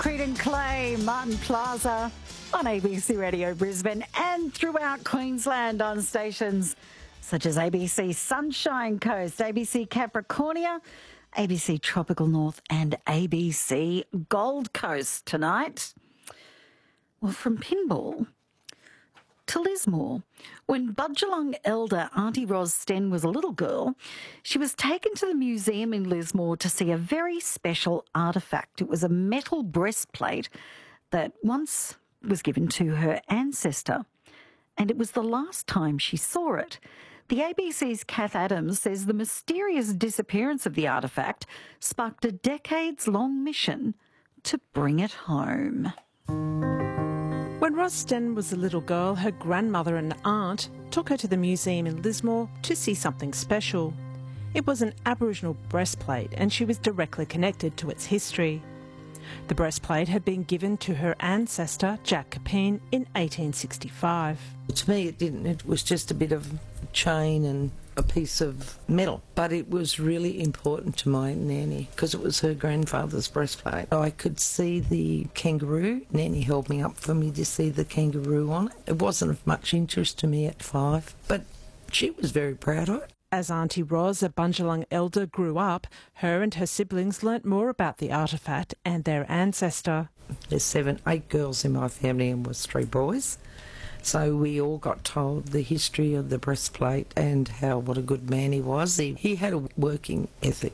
Creed and Clay, Martin Plaza on ABC Radio Brisbane and throughout Queensland on stations such as ABC Sunshine Coast, ABC Capricornia, ABC Tropical North and ABC Gold Coast tonight. Well, from pinball to Lismore. When Budjalong elder Auntie Ros Sten was a little girl, she was taken to the museum in Lismore to see a very special artefact. It was a metal breastplate that once was given to her ancestor, and it was the last time she saw it. The ABC's Kath Adams says the mysterious disappearance of the artefact sparked a decades-long mission to bring it home. When Ros Sten was a little girl, her grandmother and aunt took her to the museum in Lismore to see something special. It was an Aboriginal breastplate and she was directly connected to its history. The breastplate had been given to her ancestor, Jack Capine, in 1865. To me it didn't, it was just a bit of chain and a piece of metal, but it was really important to my nanny because it was her grandfather's breastplate. I could see the kangaroo. Nanny held me up for me to see the kangaroo on it. It wasn't of much interest to me at 5, but she was very proud of it. As Auntie Ros, a Bundjalung elder, grew up, her and her siblings learnt more about the artefact and their ancestor. There's 8 girls in my family and was 3 boys. So we all got told the history of the breastplate and what a good man he was. He had a working ethic.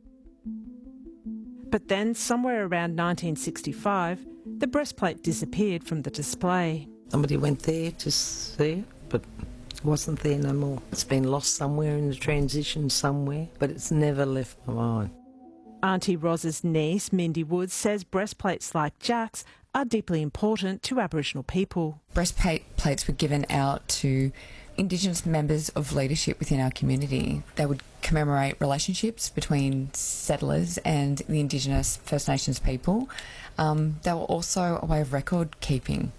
But then, somewhere around 1965, the breastplate disappeared from the display. Somebody went there to see it, but it wasn't there no more. It's been lost somewhere in the transition somewhere, but it's never left my mind. Auntie Ros's niece, Mindy Woods, says breastplates like Jack's are deeply important to Aboriginal people. Breastplates were given out to Indigenous members of leadership within our community. They would commemorate relationships between settlers and the Indigenous First Nations people. They were also a way of record keeping.